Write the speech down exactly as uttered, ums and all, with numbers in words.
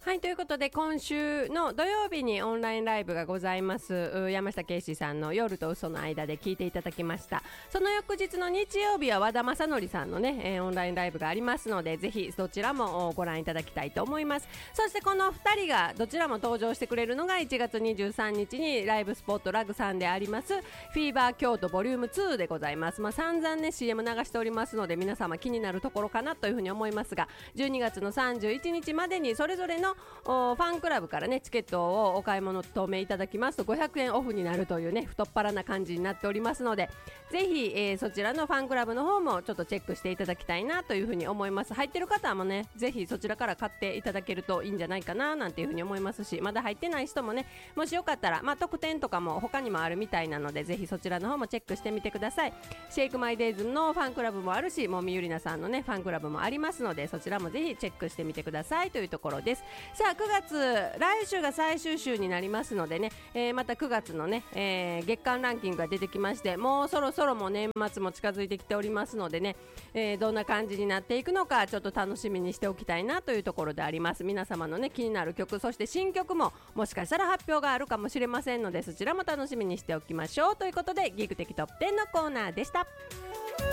はい、ということで今週の土曜日にオンラインライブがございます。山下圭史さんの夜と嘘の間で聞いていただきました。その翌日の日曜日は和田正則さんのね、えー、オンラインライブがありますので、ぜひそちらもご覧いただきたいと思います。そしてこのふたりがどちらも登場してくれるのがいちがつにじゅうさんにちにライブスポットラグさんでありますフィーバー京都ボリュームツーでございます。まあ、散々ね シーエム 流しておりますので、皆様気になるところかなというふうに思いますが、じゅうにがつのさんじゅういちにちまでにそれぞれのファンクラブからねチケットをお買い物とめいただきますとごひゃくえんオフになるというね太っ腹な感じになっておりますので、ぜひ、えー、そちらのファンクラブの方もちょっとチェックしていただきたいなというふうに思います。入ってる方もねぜひそちらから買っていただけるといいんじゃないかななんていうふうに思いますし、まだ入ってない人もね、もしよかったら、まあ、特典とかも他にもあるみたいなので、ぜひそちらの方もチェックしてみてください。シェイクマイデイズのファンクラブもあるし、もみゆりなさんのねファンクラブもありますので、そちらもぜひチェックしてみてくださいというところです。さあくがつ、来週が最終週になりますのでね、えー、またくがつのね、えー、月間ランキングが出てきまして、もうそろそろも年末も近づいてきておりますのでね、えー、どんな感じになっていくのかちょっと楽しみにしておきたいなというところであります。皆様のね気になる曲、そして新曲ももしかしたら発表があるかもしれませんので、そちらも楽しみにしておきましょうということで、ギグ的トップテンのコーナーでした。